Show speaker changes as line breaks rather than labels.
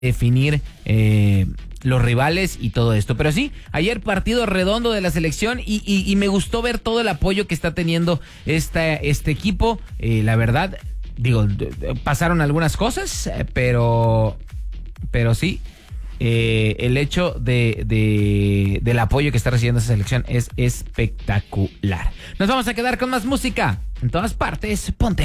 definir los rivales y todo esto. Pero sí, ayer partido redondo de la selección y me gustó ver todo el apoyo que está teniendo este equipo. La verdad, digo, pasaron algunas cosas, pero sí. El hecho del apoyo que está recibiendo esa selección es espectacular. Nos vamos a quedar con más música. En todas partes, ponte